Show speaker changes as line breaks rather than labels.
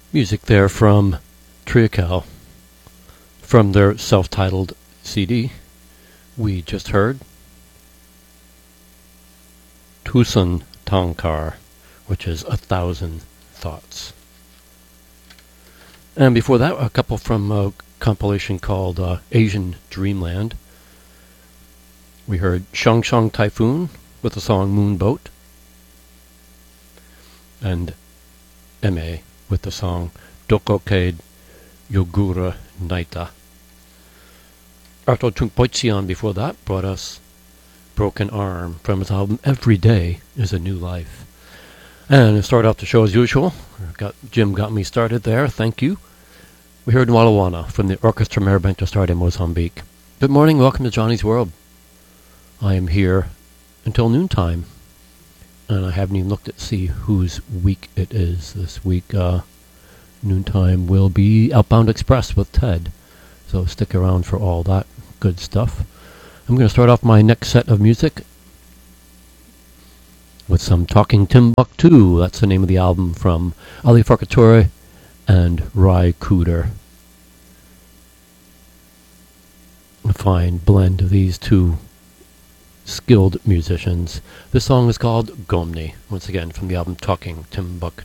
Music there from Triacal from their self-titled CD. We just heard Tucson Tonkar, which is 1,000 Thoughts. And before that, a couple from a compilation called Asian Dreamland. We heard Shang Shang Typhoon with the song Moonboat, and M.A. with the song Dokokade Yogura Naita. Arto Chunkpoichian before that brought us Broken Arm from his album Every Day is a New Life. And to start off the show as usual, Jim got me started there, thank you. We heard Walla Wana from the Orchestra Marabenta starred in Mozambique. Good morning, welcome to Johnny's World. I am here until noontime, and I haven't even looked at see whose week it is this week. Noontime will be Outbound Express with Ted, so stick around for all that good stuff. I'm going to start off my next set of music with some Talking Timbuktu. That's the name of the album from Ali Farkature and Rai Cooder. A fine blend of these two skilled musicians. This song is called Gomni, once again from the album Talking Timbuktu.